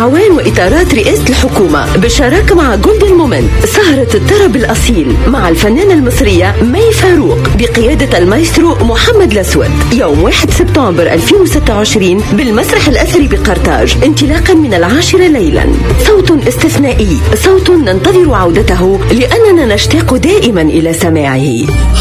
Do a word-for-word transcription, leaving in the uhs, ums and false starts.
أعوان وإطارات رئاسة الحكومة بالشراكة مع جولدن مومنت. سهرة الطرب الأصيل مع الفنانة المصرية مي فاروق بقيادة المايسترو محمد الأسود يوم واحد سبتمبر ألفين وستة وعشرين بالمسرح الأثري بقرطاج انطلاقا من العاشرة ليلا. صوت استثنائي، صوت ننتظر عودته لأننا نشتاق دائما إلى سماعه.